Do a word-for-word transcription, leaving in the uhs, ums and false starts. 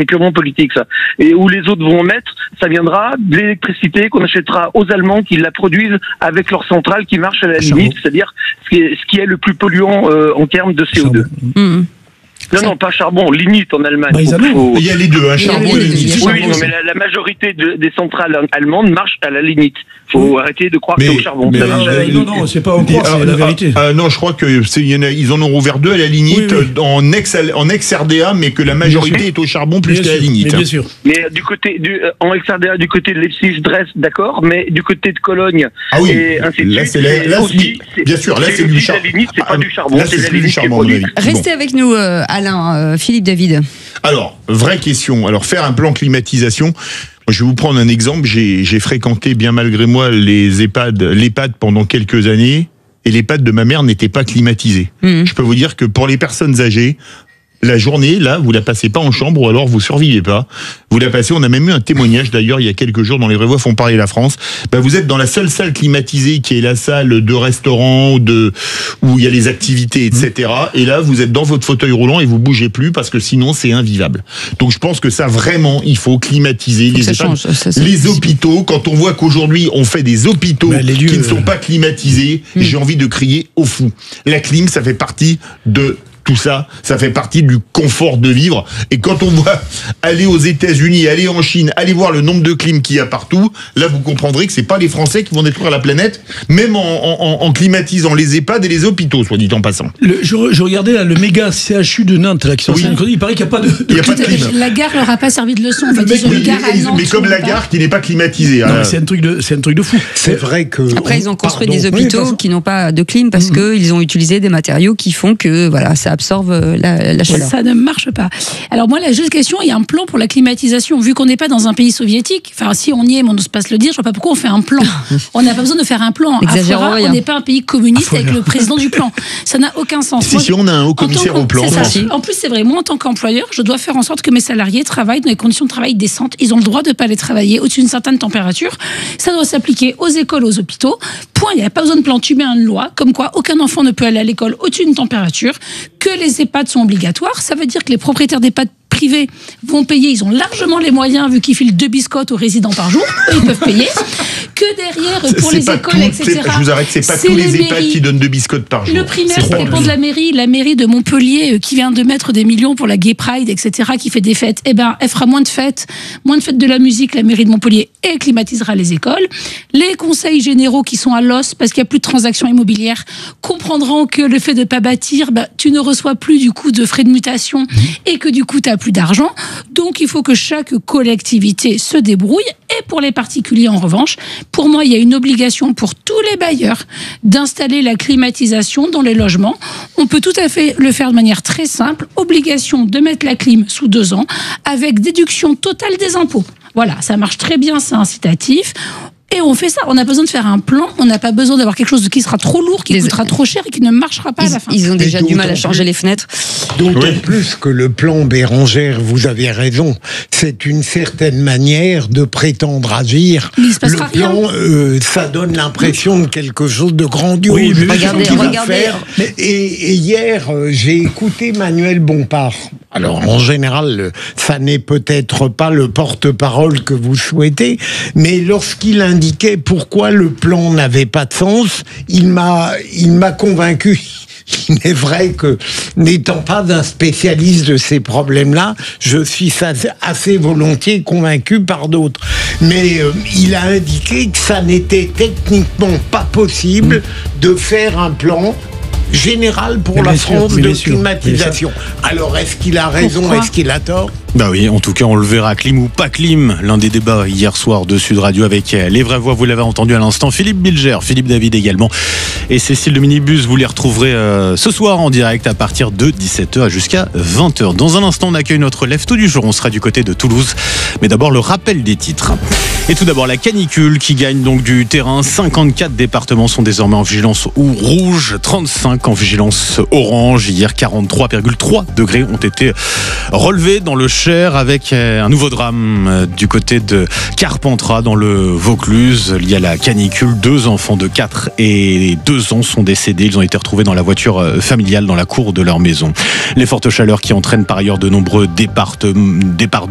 c'est purement politique ça. Et où les autres vont en mettre, ça viendra de l'électricité qu'on achètera aux Allemands qui la produisent avec leur centrale qui marche à la limite, c'est-à-dire ce qui est, ce qui est le plus polluant euh, en termes de C O deux. Mmh. Non, non, pas charbon, lignite en Allemagne. Bah, faut... Il y a les deux, hein, charbon et lignite. Oui, oui non, mais la, la majorité de, des centrales allemandes marchent à la lignite. Il faut oui. arrêter de croire mais, que c'est au charbon. Mais, ça mais, euh, non, non, c'est pas au croire, c'est la vérité. Euh, non, je crois que c'est, y en a, ils en ont ouvert deux à la lignite, oui, oui. en ex en ex R D A, mais que la majorité est au charbon plus qu'à la lignite. Mais bien sûr. Mais du côté du, en ex R D A, du côté de Leipzig, Dresde, d'accord, mais du côté de Cologne ah oui. et ainsi de là, suite. C'est la, là, aussi, c'est, bien sûr, là c'est du charbon. La lignite, c'est pas du charbon, là, c'est plus du charbon. Restez avec nous, Alain, Philippe David. Alors, vraie question. Alors, faire un plan climatisation. Je vais vous prendre un exemple. J'ai, j'ai fréquenté bien malgré moi les EHPAD, l'EHPAD pendant quelques années, et l'EHPAD de ma mère n'était pas climatisé. Mmh. Je peux vous dire que pour les personnes âgées, la journée, là, vous la passez pas en chambre ou alors vous survivez pas. Vous la passez, on a même eu un témoignage d'ailleurs il y a quelques jours dans les Vraies Voix font parler la France. Ben, vous êtes dans la seule salle climatisée qui est la salle de restaurant, de, où il y a les activités, et cetera. Et là, vous êtes dans votre fauteuil roulant et vous bougez plus parce que sinon c'est invivable. Donc je pense que ça vraiment, il faut climatiser faut les, EHPAD, change, ça, les hôpitaux. Quand on voit qu'aujourd'hui on fait des hôpitaux ben, lieux, qui ne sont pas climatisés, mmh. j'ai envie de crier au fou. La clim, ça fait partie de tout ça, ça fait partie du confort de vivre. Et quand on voit aller aux États-Unis, aller en Chine, aller voir le nombre de clims qu'il y a partout, là vous comprendrez que c'est pas les Français qui vont détruire la planète, même en, en, en climatisant les EHPAD et les hôpitaux, soit dit en passant. Le, je, je regardais là, le méga C H U de Nantes, là, qui sont oui. il paraît qu'il n'y a pas de, de, il y a pas de clim. La gare leur a pas servi de leçon. En fait, mec, ils ont une gare à ils, Nantes, mais comme la gare pas. Qui n'est pas climatisée. Non, c'est un truc de, c'est un truc de fou. C'est vrai que. Après, ils ont construit pardon. des hôpitaux oui, qui n'ont pas de clim parce mmh. qu'ils ont utilisé des matériaux qui font que voilà, ça absorbe la La chaleur. Ça ne marche pas. Alors moi, la juste question, il y a un plan pour la climatisation. Vu qu'on n'est pas dans un pays soviétique, enfin si on y est, mais on n'ose pas se le dire, je ne vois pas pourquoi on fait un plan. On n'a pas besoin de faire un plan. Afora, on n'est pas un pays communiste avec le président du plan. Ça n'a aucun sens. Si, moi, si on a un haut commissaire au plan. En plus, c'est vrai, moi en tant qu'employeur, je dois faire en sorte que mes salariés travaillent dans des conditions de travail décentes. Ils ont le droit de ne pas aller travailler au-dessus d'une certaine température. Ça doit s'appliquer aux écoles, aux hôpitaux. Point, il n'y a pas besoin de plan. Tu mets une loi comme quoi aucun enfant ne peut aller à l'école au-dessus d'une température, que les EHPAD sont obligatoires. Ça veut dire que les propriétaires d'EHPAD privés vont payer, ils ont largement les moyens, vu qu'ils filent deux biscottes aux résidents par jour, eux, ils peuvent payer. Que derrière, pour c'est les écoles, tout, et cetera. Je vous arrête, c'est pas c'est tous les, les EHPAD qui donnent deux biscottes par jour. Le primaire, ça dépend de la mairie. La mairie de Montpellier, qui vient de mettre des millions pour la Gay Pride, et cetera, qui fait des fêtes, eh ben, elle fera moins de fêtes, moins de fêtes de la musique, la mairie de Montpellier, et climatisera les écoles. Les conseils généraux qui sont à l'os, parce qu'il n'y a plus de transactions immobilières, comprendront que le fait de ne pas bâtir, ben, tu ne reçois plus du coup de frais de mutation, mmh. et que du coup, tu n'as plus d'argent. Donc, il faut que chaque collectivité se débrouille. Et pour les particuliers, en revanche, pour moi, il y a une obligation pour tous les bailleurs d'installer la climatisation dans les logements. On peut tout à fait le faire de manière très simple. Obligation de mettre la clim sous deux ans avec déduction totale des impôts. Voilà, ça marche très bien, c'est incitatif. Et on fait ça, on a besoin de faire un plan, on n'a pas besoin d'avoir quelque chose qui sera trop lourd, qui les... coûtera trop cher et qui ne marchera pas ils, à la fin. Ils ont déjà du mal à changer plus, les fenêtres. D'autant oui. plus que le plan Bérangère, vous avez raison, c'est une certaine manière de prétendre agir. Mais il se passera le plan, euh, ça donne l'impression de quelque chose de grandiose. Oui, mais regardez, regardez. Faire. Et, et hier, euh, j'ai écouté Manuel Bompard. Alors, en général, ça n'est peut-être pas le porte-parole que vous souhaitez, mais lorsqu'il indiquait pourquoi le plan n'avait pas de sens, il m'a, il m'a convaincu. Il est vrai que, n'étant pas un spécialiste de ces problèmes-là, je suis assez volontiers convaincu par d'autres. Mais euh, il a indiqué que ça n'était techniquement pas possible mmh. de faire un plan général pour mais la France sûr, de climatisation. Alors, est-ce qu'il a raison, Pourquoi est-ce qu'il a tort ? Bah oui, en tout cas, on le verra. Clim ou pas clim, l'un des débats hier soir de Sud Radio avec les vraies voix, vous l'avez entendu à l'instant. Philippe Bilger, Philippe David également. Et Cécile de Minibus, vous les retrouverez euh, ce soir en direct à partir de dix-sept heures jusqu'à vingt heures. Dans un instant, on accueille notre lève-tôt du jour. On sera du côté de Toulouse. Mais d'abord, le rappel des titres. Et tout d'abord, la canicule qui gagne donc du terrain. cinquante-quatre départements sont désormais en vigilance ou rouge, trente-cinq en vigilance orange. Hier, quarante-trois virgule trois degrés ont été relevés dans le Cher avec un nouveau drame du côté de Carpentras dans le Vaucluse. Il y a la canicule. Deux enfants de quatre et deux ans sont décédés. Ils ont été retrouvés dans la voiture familiale dans la cour de leur maison. Les fortes chaleurs qui entraînent par ailleurs de nombreux départs, départs